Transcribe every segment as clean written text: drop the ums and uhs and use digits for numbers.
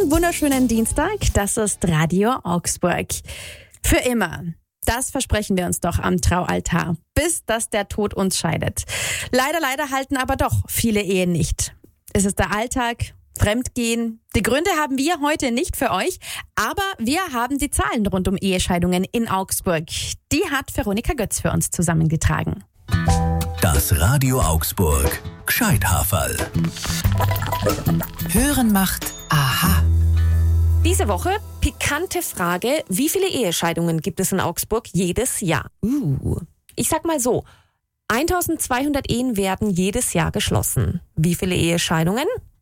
Einen wunderschönen Dienstag, das ist Radio Augsburg. Für immer. Das versprechen wir uns doch am Traualtar, bis dass der Tod uns scheidet. Leider halten aber doch viele Ehen nicht. Es ist der Alltag, Fremdgehen. Die Gründe haben wir heute nicht für euch, aber wir haben die Zahlen rund um Ehescheidungen in Augsburg. Die hat Veronika Götz für uns zusammengetragen. Das Radio Augsburg Gscheithaferl. Hören macht aha. Diese Woche pikante Frage, wie viele Ehescheidungen gibt es in Augsburg jedes Jahr? Ich sag mal so, 1200 Ehen werden jedes Jahr geschlossen. Wie viele Ehescheidungen?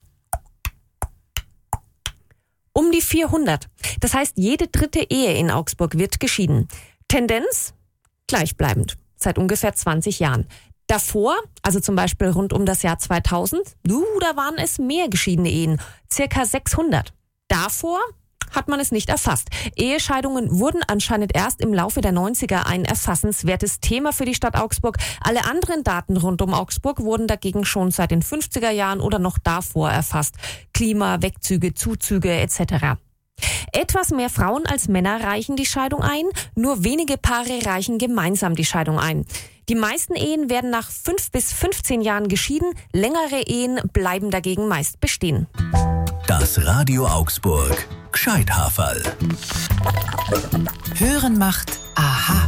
Um die 400. Das heißt, jede dritte Ehe in Augsburg wird geschieden. Tendenz? Gleichbleibend. Seit ungefähr 20 Jahren. Davor, also zum Beispiel rund um das Jahr 2000, da waren es mehr geschiedene Ehen. Circa 600. Davor hat man es nicht erfasst. Ehescheidungen wurden anscheinend erst im Laufe der 90er ein erfassenswertes Thema für die Stadt Augsburg. Alle anderen Daten rund um Augsburg wurden dagegen schon seit den 50er Jahren oder noch davor erfasst. Klima, Wegzüge, Zuzüge etc. Etwas mehr Frauen als Männer reichen die Scheidung ein, nur wenige Paare reichen gemeinsam die Scheidung ein. Die meisten Ehen werden nach 5 bis 15 Jahren geschieden, längere Ehen bleiben dagegen meist bestehen. Das Radio Augsburg Gscheithaferl. Hören macht aha.